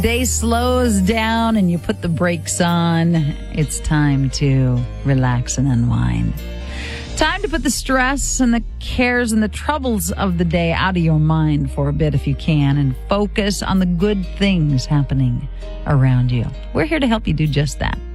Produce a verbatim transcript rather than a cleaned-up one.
Day slows down and you put the brakes on. It's time to relax and unwind. Time to put the stress and the cares and the troubles of the day out of your mind for a bit if you can and focus on the good things happening around you. We're here to help you do just that.